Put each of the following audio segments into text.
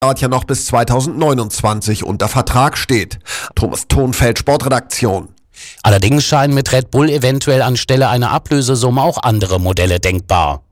dauert ja noch bis 2029 unter Vertrag steht. Thomas Thonfeld, Sportredaktion. Allerdings scheinen mit Red Bull eventuell anstelle einer Ablösesumme auch andere Modelle denkbar.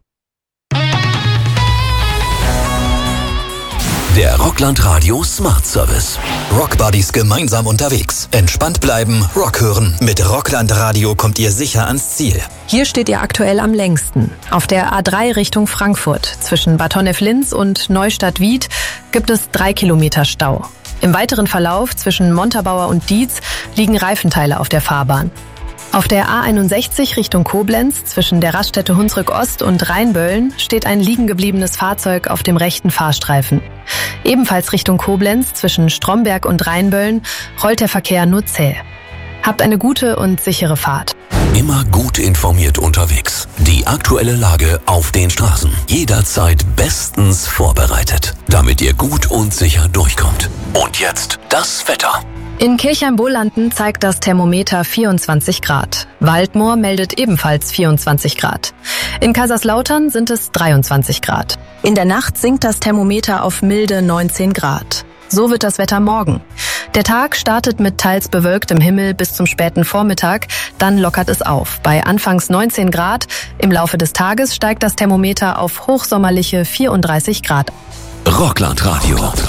Der Rockland Radio Smart Service. Rockbuddies gemeinsam unterwegs. Entspannt bleiben, Rock hören. Mit Rockland Radio kommt ihr sicher ans Ziel. Hier steht ihr aktuell am längsten. Auf der A3 Richtung Frankfurt. Zwischen Bad Honnef-Linz und Neustadt-Wied gibt es 3 Kilometer Stau. Im weiteren Verlauf zwischen Montabaur und Dietz liegen Reifenteile auf der Fahrbahn. Auf der A61 Richtung Koblenz zwischen der Raststätte Hunsrück Ost und Rheinböllen steht ein liegen gebliebenes Fahrzeug auf dem rechten Fahrstreifen. Ebenfalls Richtung Koblenz zwischen Stromberg und Rheinböllen rollt der Verkehr nur zäh. Habt eine gute und sichere Fahrt. Immer gut informiert unterwegs. Die aktuelle Lage auf den Straßen. Jederzeit bestens vorbereitet, damit ihr gut und sicher durchkommt. Und jetzt das Wetter. In Kirchheim-Bohlanden zeigt das Thermometer 24 Grad. Waldmoor meldet ebenfalls 24 Grad. In Kaiserslautern sind es 23 Grad. In der Nacht sinkt das Thermometer auf milde 19 Grad. So wird das Wetter morgen. Der Tag startet mit teils bewölktem Himmel bis zum späten Vormittag, dann lockert es auf. Bei anfangs 19 Grad, im Laufe des Tages steigt das Thermometer auf hochsommerliche 34 Grad. Rockland Radio.